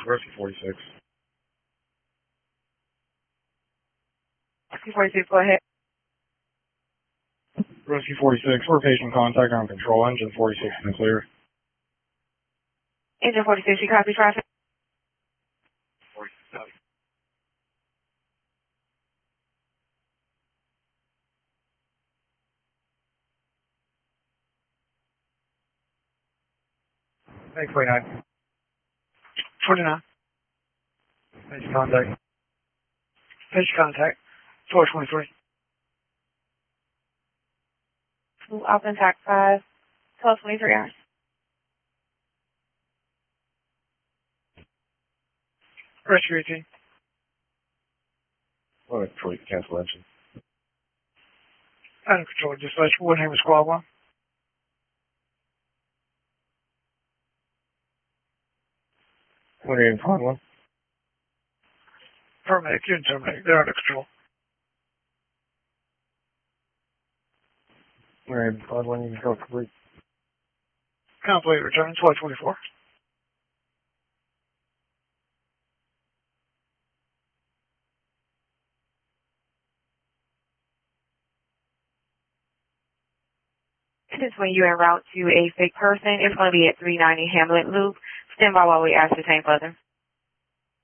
Rescue 46. Rescue 46, go ahead. Rescue 46, we're patient contact on control. Engine 46 in the clear. Engine 46, you copy traffic? 47. Thanks, 29. 29. Patient contact. Patient contact. 423. Off intact 5, 1223 hours. Rescue 18. Oh, Detroit, cancel engine. Out of control, dispatch. What name is squad 1? What are you in front one? Paramedic, you're in terminate. They're out of control. What are you in front one? You can go complete. Complete return, 1224. This is when you're en route to a fake person. It's going to be at 390 Hamlet Loop. Stand by while we ascertain further.